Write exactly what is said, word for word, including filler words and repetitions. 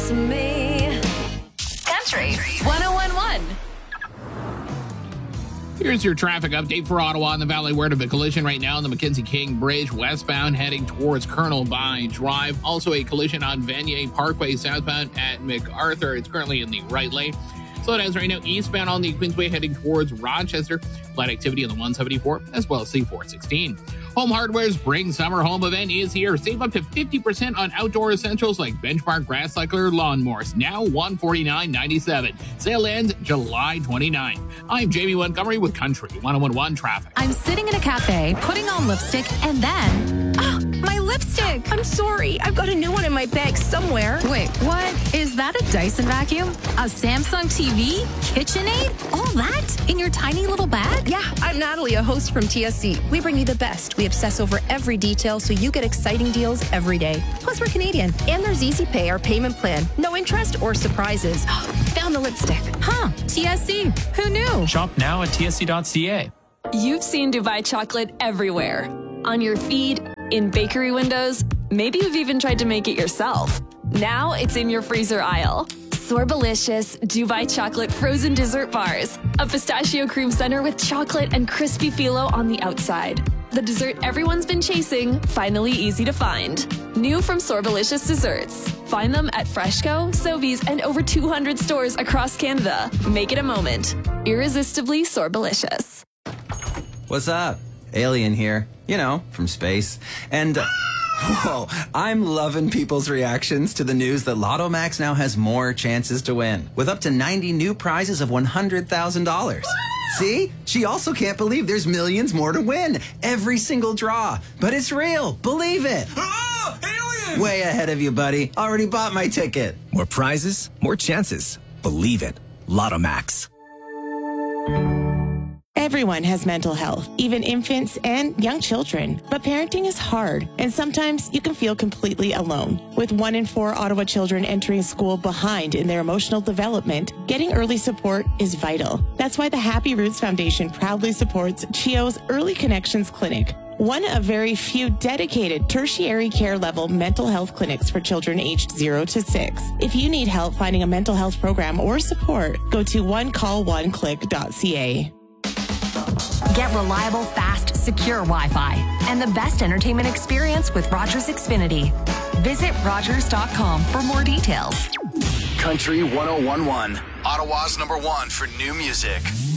to me. Country one oh one point one. Here's your traffic update for Ottawa and the Valley. Where of a collision right now on the Mackenzie King Bridge westbound heading towards Colonel By Drive. Also a collision on Vanier Parkway southbound at MacArthur. It's currently in the right lane. Slowdowns right now eastbound on the Queensway heading towards Rochester. Light activity on the one seventy-four as well as C four sixteen. Home Hardware's Spring Summer Home event is here. Save up to fifty percent on outdoor essentials like Benchmark Grass Cycler lawnmowers. Now one forty-nine ninety-seven. Sale ends July twenty-ninth. I'm Jamie Montgomery with Country one oh one one Traffic. I'm sitting in a cafe, putting on lipstick, and then... Oh, my lipstick! I'm sorry. I've got a new one in my bag somewhere. Wait, what? Is that a Dyson vacuum? A Samsung T V? KitchenAid? All that in your tiny little bag? Yeah, I'm Natalie, a host from T S C. We bring you the best. We obsess over every detail so you get exciting deals every day. Plus, we're Canadian. And there's Easy Pay, our payment plan. No interest or surprises. Found the lipstick. Huh, T S C. Who knew? Shop now at T S C dot C A. You've seen Dubai chocolate everywhere. On your feed, in bakery windows, maybe you've even tried to make it yourself. Now it's in your freezer aisle. Sorbalicious Dubai chocolate frozen dessert bars. A pistachio cream center with chocolate and crispy phyllo on the outside. The dessert everyone's been chasing, finally easy to find. New from Sorbalicious Desserts. Find them at Freshco, Sobeys, and over two hundred stores across Canada. Make it a moment. Irresistibly Sorbalicious. What's up? Alien here. You know, from space. And... Uh, Whoa, I'm loving people's reactions to the news that Lotto Max now has more chances to win, with up to ninety new prizes of one hundred thousand dollars. See? She also can't believe there's millions more to win. Every single draw. But it's real. Believe it. Oh, alien! Way ahead of you, buddy. Already bought my ticket. More prizes, more chances. Believe it. Lotto Max. Everyone has mental health, even infants and young children. But parenting is hard, and sometimes you can feel completely alone. With one in four Ottawa children entering school behind in their emotional development, getting early support is vital. That's why the Happy Roots Foundation proudly supports C H I O's Early Connections Clinic, one of very few dedicated tertiary care level mental health clinics for children aged zero to six. If you need help finding a mental health program or support, go to one call one click dot c a. Get reliable, fast, secure Wi-Fi and the best entertainment experience with Rogers Xfinity. Visit Rogers dot com for more details. Country one oh one one, Ottawa's number one for new music.